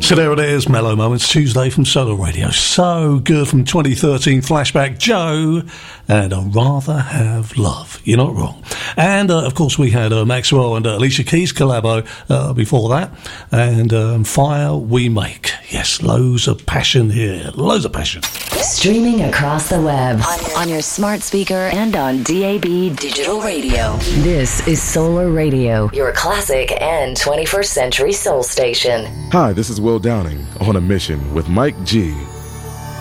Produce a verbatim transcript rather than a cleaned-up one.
So there it is, Mellow Moments, Tuesday from Solar Radio. So good from twenty thirteen flashback, Joe, and I'd rather have love. You're not wrong. And, uh, of course, we had uh, Maxwell and uh, Alicia Keys collabo uh, before that. And um, Fire We Make. Yes, loads of passion here. Loads of passion. Streaming across the web, on, on your smart speaker and on D A B Digital Radio. This is Solar Radio, your classic and twenty-first century soul station. Hi, this is Will Downing on a mission with Mike G